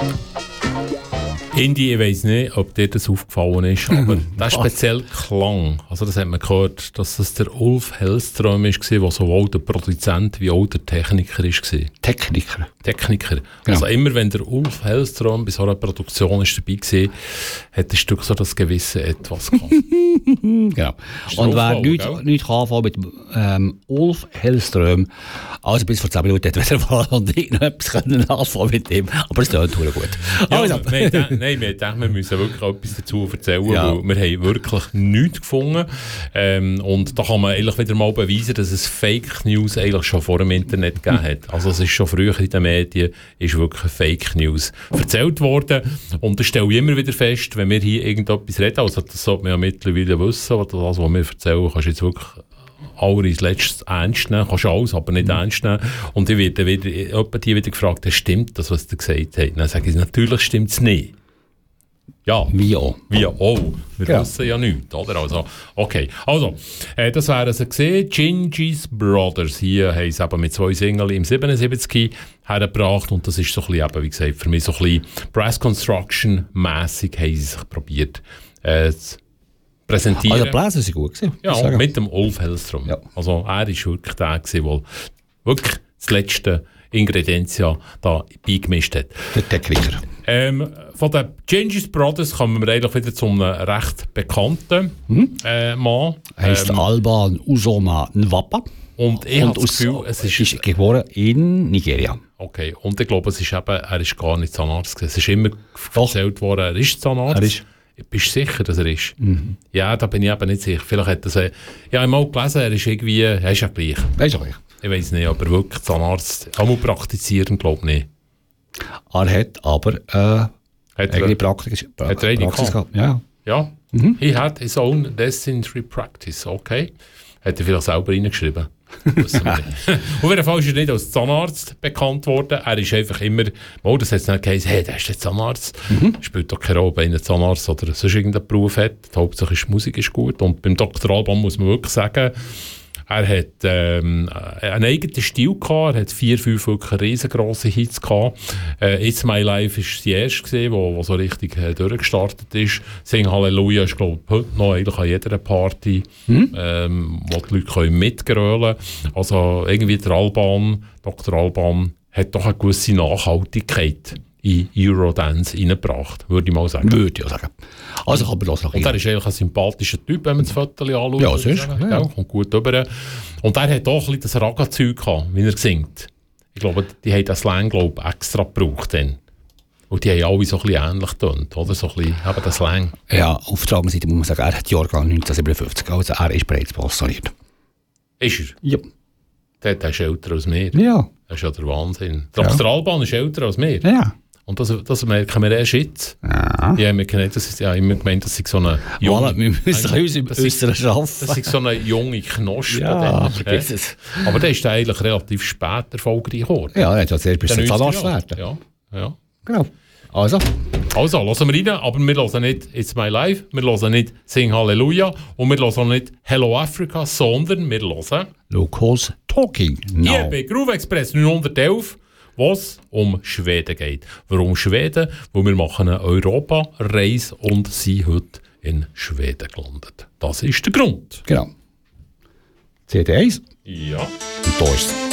Indie, ich weiss nicht, ob dir das aufgefallen ist, aber der spezielle Klang, also das hat man gehört, dass das der Ulf Hellström war, der sowohl der Produzent wie auch der Techniker war. Techniker. Genau. Also immer wenn der Ulf Hellström bei so einer Produktion ist dabei war, hat das Stück so das gewisse Etwas gehabt. Genau. Und wer nichts anfangen mit Ulf Hellström, also bis vor 10 Minuten hat er wieder und irgendetwas anfangen mit ihm, aber es klingt gut. Ja, also. Wir dachten, wir müssen wirklich etwas dazu erzählen, weil wir haben wirklich nichts gefunden. Und da kann man eigentlich wieder mal beweisen, dass es Fake News eigentlich schon vor dem Internet gegeben hat. Also es ist schon früher in den Medien ist wirklich Fake News erzählt worden. Und das stelle ich immer wieder fest, wenn wir hier irgendetwas reden, also das sollte man ja mittlerweile wissen, das, was wir erzählen, kannst du jetzt wirklich alles letztes ernst nehmen, kannst du alles, aber nicht ernst nehmen. Und ich werde wieder gefragt, stimmt das, was du gesagt hast? Dann sage ich, natürlich stimmt es nicht. Ja. Wie auch. Wir wissen ja nichts, oder? Also, okay. Also, das wären sie gesehen. Gingy's Brothers. Hier haben sie eben mit 2 Singles im 77 hergebracht. Und das ist so ein bisschen, eben, wie gesagt, für mich so ein bisschen Brass Construction-mässig haben sie sich probiert zu präsentieren. Also, Bläser sind gut gewesen. Ja, mit dem Ulf Hellström. Ja. Also, er war wirklich der gewesen, der wirklich das letzte Ingredienzia da beigemischt hat. Der Techniker. Von den Gingy's Brothers kommen wir eigentlich wieder zu einem recht bekannten Mann. Heißt Alban Uzoma Nwapa. Und ich habe das Gefühl, es ist geboren in Nigeria. Okay, und ich glaube, er ist gar nicht Zahnarzt gewesen. Es ist immer erzählt worden, er ist Zahnarzt. Bist du sicher, dass er ist? Mhm. Ja, da bin ich eben nicht sicher. Vielleicht hat er ich habe mal gelesen, er ist irgendwie, er ist ja gleich. Ich weiß nicht, aber wirklich Zahnarzt, auch praktizieren, glaube ich nicht. Er hat aber eigene Praxis gehabt. Ja. Mhm. He had his own dentistry practice, okay. Hat er vielleicht selber reingeschrieben. Auf jeden Fall ist er nicht als Zahnarzt bekannt worden. Er ist einfach immer, das hat es nicht geheißen, hey, der ist der Zahnarzt. Spielt doch keine Rolle, ob einer Zahnarzt oder sonst irgendeinen Beruf hat. Die Hauptsache ist, die Musik ist gut. Und beim Dr. Alban muss man wirklich sagen, er hat einen eigenen Stil gehabt, er hat 4, 5 wirklich riesengroße Hits gehabt. It's My Life war die erste, wo so richtig durchgestartet ist. Sing Halleluja ist, glaube ich, heute noch eigentlich an jeder Party, wo die Leute mitgrölen können. Also irgendwie der Dr. Alban, hat doch eine gewisse Nachhaltigkeit in Eurodance reingebracht, würde ich mal sagen. Also kann man das noch. Und er ist eigentlich ein sympathischer Typ, wenn man das Foto anschaut. Ja, sonst. Ja. Kommt gut rüber. Und er hat auch ein bisschen das Raga-Zeug gehabt, wie er singt. Ich glaube, die haben das Slang extra gebraucht dann. Und die haben alle so ein bisschen ähnlich getönt, oder? So ein bisschen, eben das Slang. Ja, auf der anderen Seite muss man sagen, er hat Jahrgang 1957, also er ist bereits pensioniert. Ist er? Ja. Der ist älter als wir. Ja. Das ist ja der Wahnsinn. Der Alban ist älter als wir. Ja. Und das merken wir erst jetzt. Ja. Ja, wir kennen das, ja immer gemeint, das ist so eine junge... wir müssen uns im Äußeren schaffen. Das ist so eine junge Knospe. Ja, vergiss es. Aber der ist eigentlich relativ spät erfolgreich geworden. Ja, er hat ja sehr bis zum Zahnarzt werden. Ja. Genau. Also, hören wir rein, aber wir hören nicht It's My Life, wir hören nicht Sing Halleluja und wir hören nicht Hello Africa, sondern wir hören Locals Talking Now. Hier bei Groove Express 911, was um Schweden geht. Warum Schweden? Weil wir machen eine Europareise und sind heute in Schweden gelandet. Das ist der Grund. Genau. CD1. Ja. Und da ist es.